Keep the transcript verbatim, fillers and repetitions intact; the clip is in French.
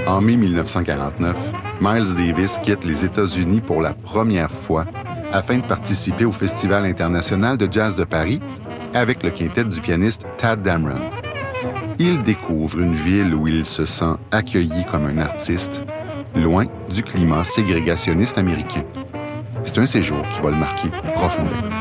En mai mille neuf cent quarante-neuf, Miles Davis quitte les États-Unis pour la première fois afin de participer au Festival international de jazz de Paris avec le quintet du pianiste Tadd Dameron. Il découvre une ville où il se sent accueilli comme un artiste, loin du climat ségrégationniste américain. C'est un séjour qui va le marquer profondément.